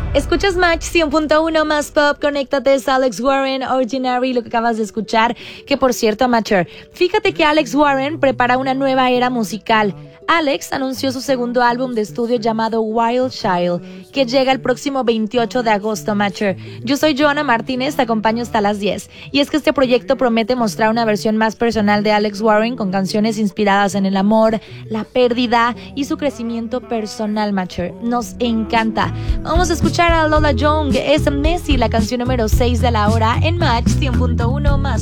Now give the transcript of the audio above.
Escuchas Match 100.1 más pop, conéctate, es Alex Warren, Ordinary, lo que acabas de escuchar, que por cierto, Matcher, fíjate que Alex Warren prepara una nueva era musical. Alex anunció su segundo álbum de estudio llamado Wild Child, que llega el próximo 28 de agosto, Matcher. Yo soy Joana Martínez, te acompaño hasta las 10. Y es que este proyecto promete mostrar una versión más personal de Alex Warren con canciones inspiradas en el amor, la pérdida y su crecimiento personal, Matcher. Nos encanta. Vamos a escuchar a Lola Young, es Messi, la canción número 6 de la hora en Match 100.1 más.